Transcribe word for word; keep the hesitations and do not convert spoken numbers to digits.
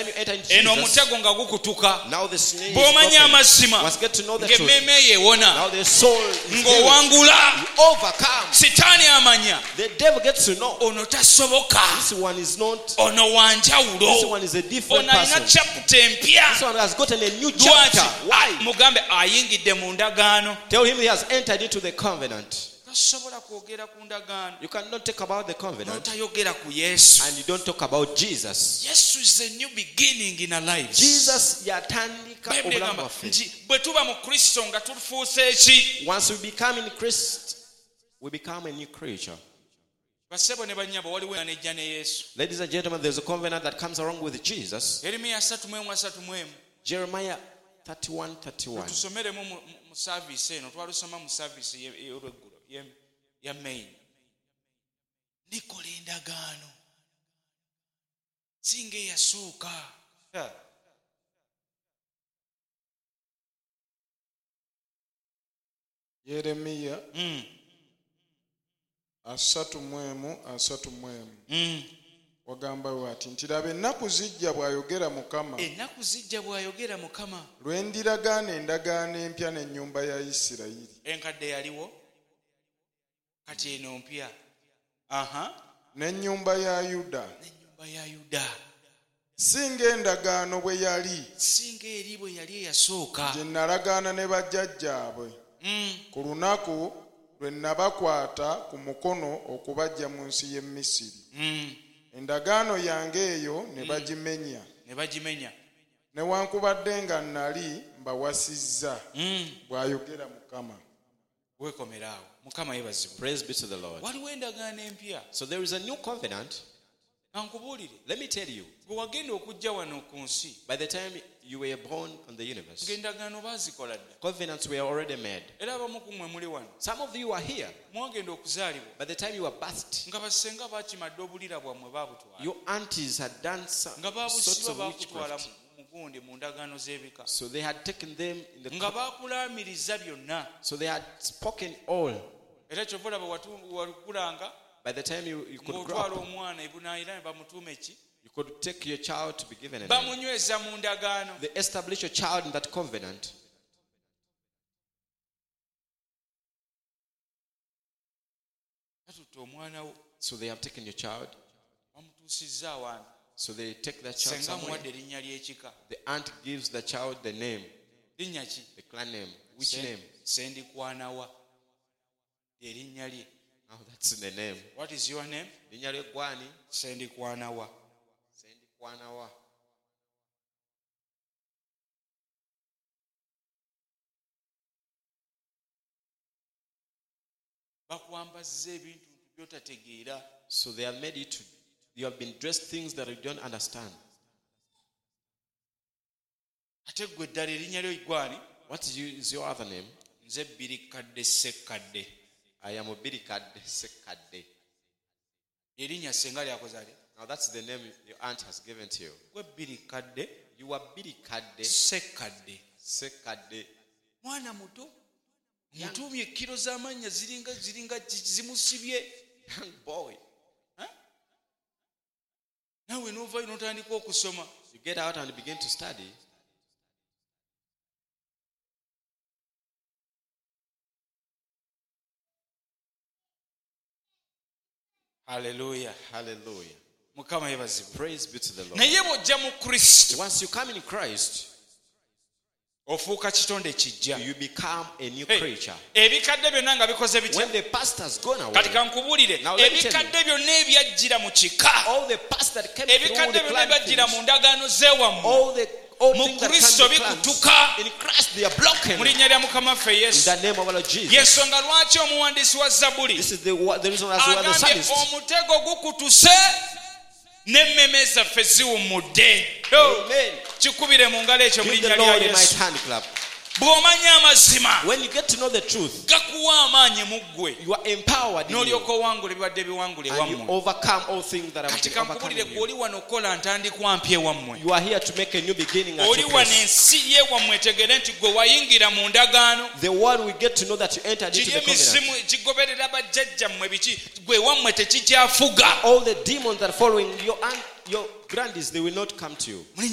time you enter into eno Jesus, omutego nga gukutuka now the snare is bw'omanya broken. amazima Once get to know the truth, ng'emmeeme yeewona now the soul is healed. ng'owangula You overcome. sitaani amanya The devil gets to know ono tasoboka this one is not, ono this wanjawulo one is a different ono alina person. chapter empya This one has gotten a new lwaki chapter. Why? mugambe ayingidde mu ndagaano Tell him he has entered into the covenant. tasobola kwogera ku ndagaano You cannot talk about the covenant n'otayogera ku yesu. and you don't talk about Jesus. Yesu is a new beginning in our lives. Jesus yatandika Bayibuli obulamu egamba bwaffe. nti bwe tuba mu kristo nga tufuuse eki. Once we become in Christ, we become a new creature. Bassebo ne bannyabo waliwo enejja ne Yesu. Ladies and gentlemen, there's a covenant that comes along with Jesus. Yeremiya three one three. Jeremiah thirty-one thirty-one. Tusomeremu mu mu service eno twalusoma mu service y'olweggulo ya main. Ndikola endagaano singa eyasooka. Yeremiya Mm. asatu mu emu asatu mu emu Mm. wagamba wati nti laba ennaku zijja bw'ayogera Mukama Ennaku zijja bw'ayogera Mukama. lwe ndiragaana endagaano empya n'ennyumba ya Isirayiri. Enkadde yaliwo kati eno mpya. Aha. N'ennyumba ya Yuda N'ennyumba ya Yuda singa endagaano bwe yali singa eri bwe yali eyasooka. gye nalagaana ne bajjajjaabwe Mm. ku lunaku lwe nabakwata ku mukono okubaggya mu nsi y'e Misiri. Mm. Endagaano yange eyo ne bagimenya Ne bagimenya. newankubadde nga nali mbawasizza, Mm. bw'ayogera Mukama. Weekomeraawo. Mukama yeebazibwe. Praise be to the Lord. Waliwo endagaano empya. So there is a new covenant. Ankubuulire. Let me tell you, Bwe wagenda okujja wano ku nsi by the time you were born on the universe, ng'endagaano baazikola dda. covenants were already made. Era abamu ku mmwe muli wano Some of you are here. mwagenda okuzaalibwa By the time you were birthed, nga bassenga baakimadde obulira bwammwe baabutwala. your aunties had done some Nga sorts baabusiba of baakutwala witchcraft. mu mugundi mu ndagaano z'ebika. So they had taken them in the Nga cup. baakulaamiriza byonna. So they had spoken all. Era kyova olaba watu- wakulanga By the time you, you could grow ng'otwala up, omwana ebunaayira ne bamutuuma eki. you could take your child to be given a name. Bamunyweza mu ndagaano. They establish your child in that covenant. Batutte omwana wo So they have taken your child. bamutuusizza awantu. So they take that child Senga somewhere. muwadde erinnya ly'ekika. The aunt gives the child the name, Linnya ki? the clan name. Which Sen- name? Sendikwana erinnya lye. Oh, that's the name. What is your name? Linnya lye gwani? Sendikwana wa. Sendikwana wa. Bakwambazza ebintu by'otategeera. So they have made you to, you have been dressed things that you don't understand. Ate ggwe eddala erinnya lyo gwani? What is, you, is your other name? Nze Birikadde Ssekkadde. I am Obirikadde Sekadde. Erinnya senga lyakoze ali. Now that's the name your aunt has given to you. Gwe Birikadde You are Birikadde Ssekkadde. Sekadde. Mwana muto. Mutuumye kilo z'amannya ziringa ziringa zimusibye. Young boy. Naawe n'ovaayo n'otandika okusoma. You get out and begin to study. Hallelujah. Hallelujah. Mukama yeebazibwe. Praise be to the Lord. Naye bw'ojja mu Kristo Once you come in Christ, ofuuka kitonde kijja. you become a new Hey, creature. ebikadde byonna nga bikoze bitya? When the past has gone away, Kati kankubuulire Now let me tell you. ebikadde byonna ebyajjira mu kika, all the past that came through ebikadde the byonna clan ebyajjira things, mu ndagaano z'ewammwe all the all mu things that Kristo come to bikutuka. clans, in Christ they are broken. mu linnya lya Mukama waffe In Yesu. the name of our Lord Jesus. Yensonga lwaki omuwandiisi wa Zabbuli This is the, the reason as we are the agambye psalmist. omutego gukutuse n'emmeme zaffe ziwummudde. Amen. Kikubire mu ngalo ekyo mu Give the linnya lya Lord a mighty Yesu. hand clap. Bw'omanya amazima When you get to know the truth, gakuwa amaanyi mu ggwe you are empowered in you, n'olyoka owangula ebibadde biwangula and you ewammwe. overcome all things that have Kati been overcome kankubulire in gwe you. oli wano okola ntandikwa mpya ewammwe. You are here to make a new beginning at Oli your wano place. ensi y'ewammwe etegere nti gwe wayingira mu ndagaano. The word we get to know that you entered into Kiri the covenant. emisimu egigoberera bajjajjammwe biki gwe ewammwe tekikyafuga. All the demons that are following your aunt, your grandies, they will not come to you.